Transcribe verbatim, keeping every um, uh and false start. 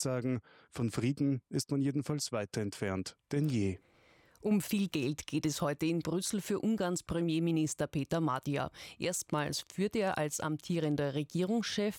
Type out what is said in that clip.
sagen, von Frieden ist man jedenfalls weiter entfernt denn je. Um viel Geld geht es heute in Brüssel für Ungarns Premierminister Peter Magyar. Erstmals führt er als amtierender Regierungschef